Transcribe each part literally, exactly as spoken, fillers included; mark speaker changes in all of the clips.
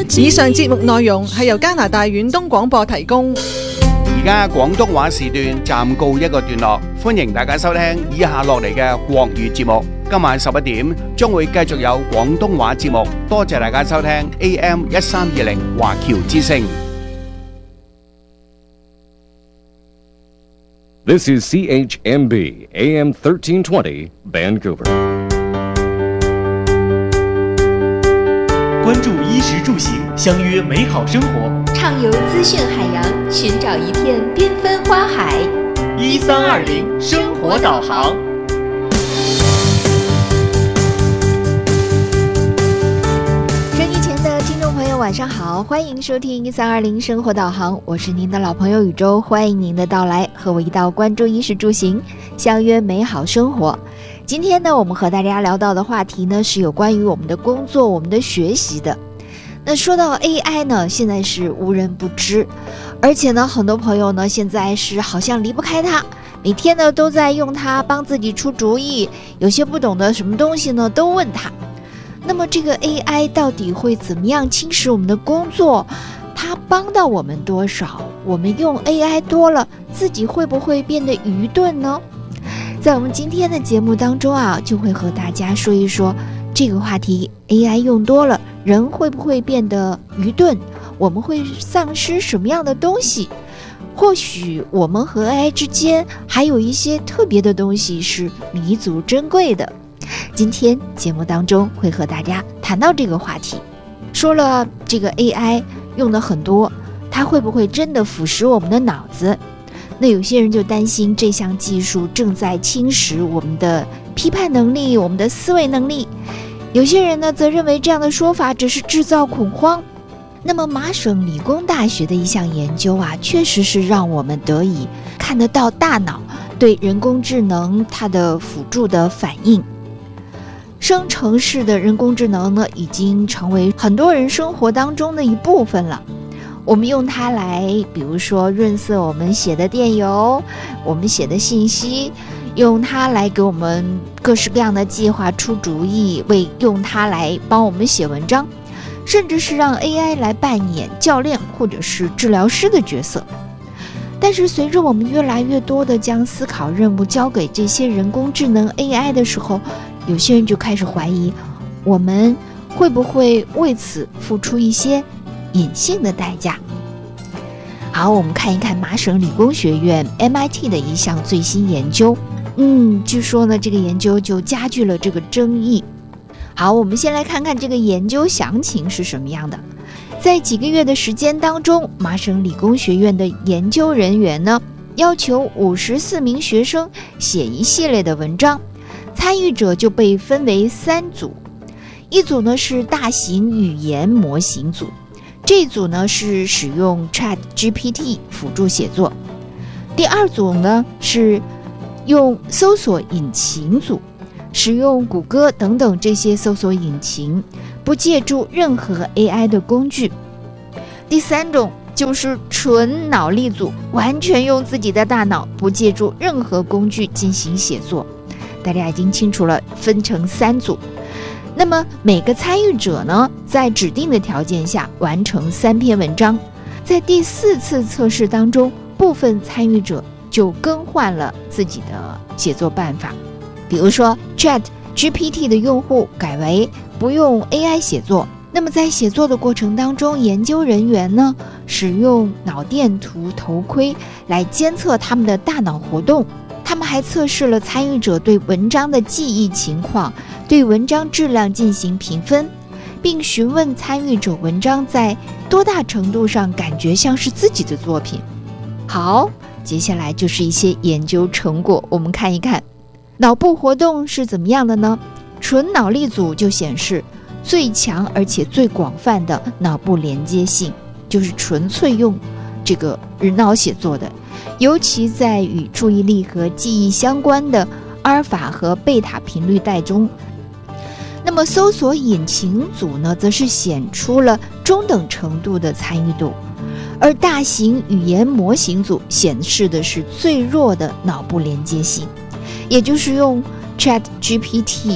Speaker 1: 以上節目內容係由加拿大遠東廣播提供。
Speaker 2: 而家廣東話時段暫告一個段落，歡迎大家收聽以下落嚟嘅國語節目。今晚十一點將會繼續有廣東話節目，多謝大家收聽 A M 一三二零華僑之聲。
Speaker 3: This is C H M B A M thirteen twenty Vancouver。
Speaker 4: 关注衣食住行，相约美好生活。
Speaker 5: 畅游资讯海洋，寻找一片缤纷花海。
Speaker 4: 一三二零生活导航。
Speaker 5: 收音前的听众朋友，晚上好，欢迎收听一三二零生活导航，我是您的老朋友宇宙，欢迎您的到来，和我一道关注衣食住行，相约美好生活。今天呢，我们和大家聊到的话题呢，是有关于我们的工作、我们的学习的。那说到 A I 呢，现在是无人不知，而且呢，很多朋友呢，现在是好像离不开它，每天呢都在用它帮自己出主意，有些不懂的什么东西呢，都问它。那么这个 A I 到底会怎么样侵蚀我们的工作？它帮到我们多少？我们用 A I 多了，自己会不会变得愚钝呢？在我们今天的节目当中啊，就会和大家说一说这个话题。 A I 用多了，人会不会变得愚钝？我们会丧失什么样的东西？或许我们和 A I 之间还有一些特别的东西是弥足珍贵的。今天节目当中会和大家谈到这个话题。说了这个 A I 用的很多，它会不会真的腐蚀我们的脑子？那有些人就担心这项技术正在侵蚀我们的批判能力，我们的思维能力。有些人呢则认为这样的说法只是制造恐慌。那么麻省理工大学的一项研究啊，确实是让我们得以看得到大脑对人工智能它的辅助的反应。生成式的人工智能呢，已经成为很多人生活当中的一部分了。我们用它来，比如说润色我们写的电邮，我们写的信息，用它来给我们各式各样的计划出主意，为用它来帮我们写文章，甚至是让 A I 来扮演教练或者是治疗师的角色。但是随着我们越来越多的将思考任务交给这些人工智能 A I 的时候，有些人就开始怀疑，我们会不会为此付出一些隐性的代价？好，我们看一看麻省理工学院 M I T 的一项最新研究。嗯，据说呢，这个研究就加剧了这个争议。好，我们先来看看这个研究详情是什么样的。在几个月的时间当中，麻省理工学院的研究人员呢，要求五十四名学生写一系列的文章，参与者就被分为三组，一组呢是大型语言模型组，这一组呢是使用 Chat G P T 辅助写作，第二组呢是用搜索引擎组，使用谷歌等等这些搜索引擎，不借助任何 A I 的工具。第三种就是纯脑力组，完全用自己的大脑，不借助任何工具进行写作。大家已经清楚了，分成三组。那么每个参与者呢，在指定的条件下完成三篇文章。在第四次测试当中，部分参与者就更换了自己的写作办法。比如说 Chat G P T 的用户改为不用 A I 写作。那么在写作的过程当中，研究人员呢使用脑电图头盔来监测他们的大脑活动。他们还测试了参与者对文章的记忆情况，对文章质量进行评分，并询问参与者文章在多大程度上感觉像是自己的作品。好，接下来就是一些研究成果，我们看一看脑部活动是怎么样的呢？纯脑力组就显示最强而且最广泛的脑部连接性，就是纯粹用这个人脑写作的，尤其在与注意力和记忆相关的阿尔法和贝塔频率带中。那么搜索引擎组呢，则是显出了中等程度的参与度，而大型语言模型组显示的是最弱的脑部连接性，也就是用 Chat G P T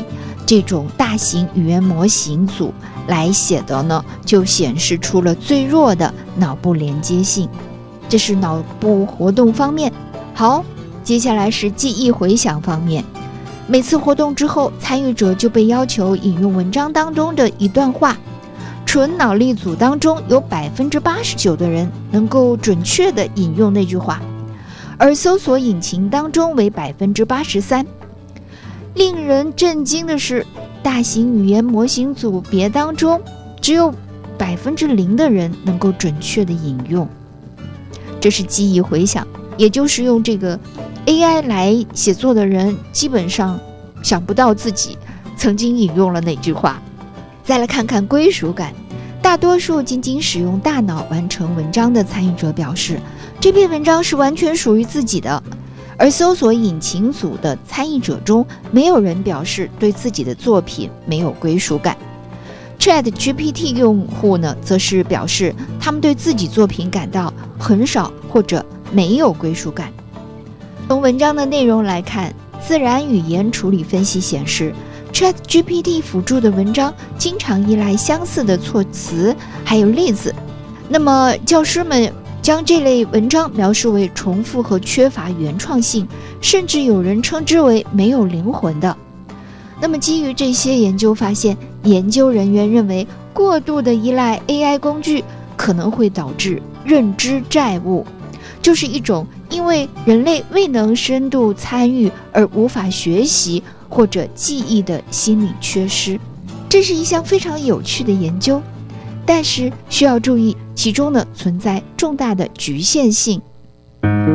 Speaker 5: 这种大型语言模型组来写的呢，就显示出了最弱的脑部连接性。这是脑部活动方面。好，接下来是记忆回想方面。每次活动之后，参与者就被要求引用文章当中的一段话。纯脑力组当中有百分之八十九的人能够准确地引用那句话，而搜索引擎当中为百分之八十三。令人震惊的是，大型语言模型组别当中只有百分之零的人能够准确地引用。这是记忆回想，也就是用这个 A I 来写作的人基本上想不到自己曾经引用了哪句话。再来看看归属感，大多数仅仅使用大脑完成文章的参与者表示，这篇文章是完全属于自己的。而搜索引擎组的参与者中，没有人表示对自己的作品没有归属感。Chat G P T 用户呢，则是表示他们对自己作品感到很少或者没有归属感。从文章的内容来看，自然语言处理分析显示， Chat G P T 辅助的文章经常依赖相似的措辞还有例子。那么教师们将这类文章描述为重复和缺乏原创性，甚至有人称之为没有灵魂的。那么基于这些研究发现，研究人员认为过度的依赖 A I 工具可能会导致认知债务，就是一种因为人类未能深度参与而无法学习或者记忆的心理缺失。这是一项非常有趣的研究，但是需要注意，其中呢存在重大的局限性。